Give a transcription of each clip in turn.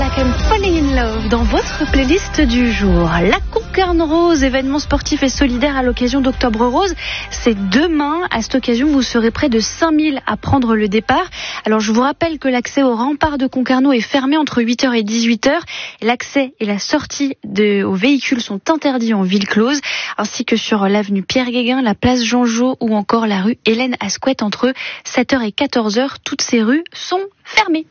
Like I'm Falling in Love dans votre playlist du jour. La Concarne Rose, événement sportif et solidaire à l'occasion d'Octobre Rose, c'est demain. À cette occasion, vous serez près de 5000 à prendre le départ. Alors je vous rappelle que l'accès au rempart de Concarneau est fermé entre 8h et 18h. L'accès et la sortie aux véhicules sont interdits en ville close, ainsi que sur l'avenue Pierre-Guéguin, la place Jean-Jaud ou encore la rue Hélène Asquette entre 7h et 14h. Toutes ces rues sont fermées.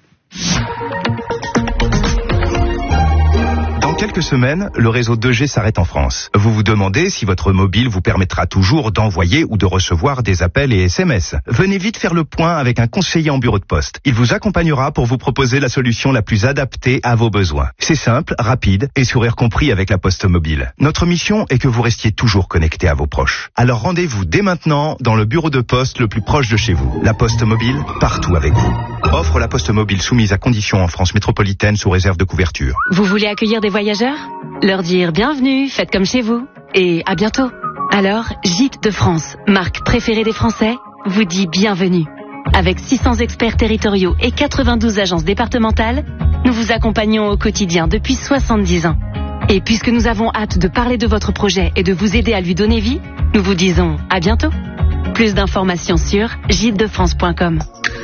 Dans quelques semaines, le réseau 2G s'arrête en France. Vous vous demandez si votre mobile vous permettra toujours d'envoyer ou de recevoir des appels et SMS. Venez vite faire le point avec un conseiller en bureau de poste. Il vous accompagnera pour vous proposer la solution la plus adaptée à vos besoins. C'est simple, rapide et sourire compris avec la Poste Mobile. Notre mission est que vous restiez toujours connecté à vos proches. Alors rendez-vous dès maintenant dans le bureau de poste le plus proche de chez vous. La Poste Mobile, partout avec vous. Offre la Poste Mobile soumise à conditions en France métropolitaine sous réserve de couverture. Vous voulez accueillir des voyageurs ? Leur dire bienvenue, faites comme chez vous et à bientôt. Alors, Gîtes de France, marque préférée des Français, vous dit bienvenue. Avec 600 experts territoriaux et 92 agences départementales, nous vous accompagnons au quotidien depuis 70 ans. Et puisque nous avons hâte de parler de votre projet et de vous aider à lui donner vie, nous vous disons à bientôt. Plus d'informations sur gîtesdefrance.com.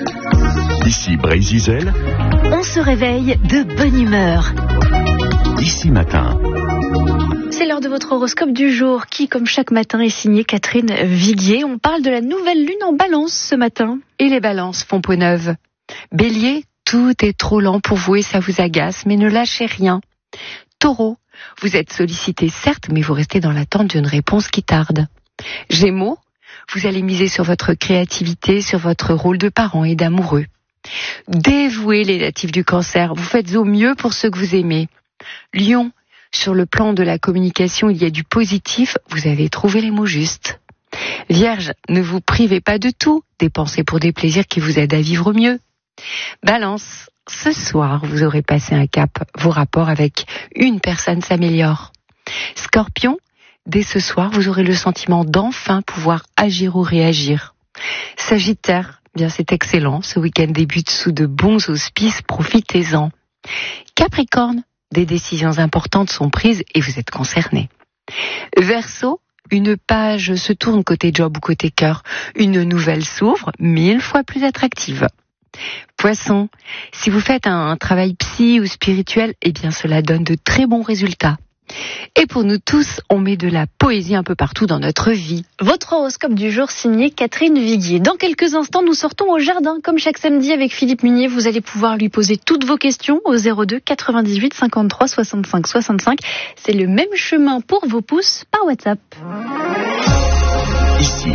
Ici Bray-Zizel. On se réveille de bonne humeur. Ici Matin. C'est l'heure de votre horoscope du jour qui, comme chaque matin, est signé Catherine Viguier. On parle de la nouvelle lune en Balance ce matin. Et les balances font peau neuve. Bélier, tout est trop lent pour vous et ça vous agace, mais ne lâchez rien. Taureau, vous êtes sollicité certes, mais vous restez dans l'attente d'une réponse qui tarde. Gémeaux, vous allez miser sur votre créativité, sur votre rôle de parent et d'amoureux. Dévouez les natifs du Cancer, vous faites au mieux pour ceux que vous aimez. Lion, sur le plan de la communication, il y a du positif, vous avez trouvé les mots justes. Vierge, ne vous privez pas de tout, dépensez pour des plaisirs qui vous aident à vivre mieux. Balance, ce soir, vous aurez passé un cap, vos rapports avec une personne s'améliorent. Scorpion, dès ce soir, vous aurez le sentiment d'enfin pouvoir agir ou réagir. Sagittaire, bien c'est excellent, ce week-end débute sous de bons auspices, profitez-en. Capricorne, des décisions importantes sont prises et vous êtes concerné. Verseau, une page se tourne côté job ou côté cœur. Une nouvelle s'ouvre, 1000 fois plus attractive. Poisson, si vous faites un travail psy ou spirituel, eh bien cela donne de très bons résultats. Et pour nous tous, on met de la poésie un peu partout dans notre vie. Votre horoscope du jour signé Catherine Viguier. Dans quelques instants, nous sortons au jardin. Comme chaque samedi avec Philippe Munier, vous allez pouvoir lui poser toutes vos questions au 02 98 53 65 65. C'est le même chemin pour vos pouces par WhatsApp. Ici.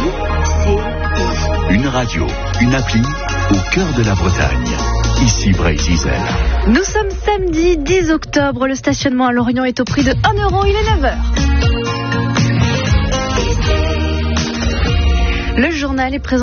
Une radio, une appli au cœur de la Bretagne. Ici Bray-Zizel. Nous sommes samedi 10 octobre. Le stationnement à Lorient est au prix de 1 €. Il est 9h. Le journal est présenté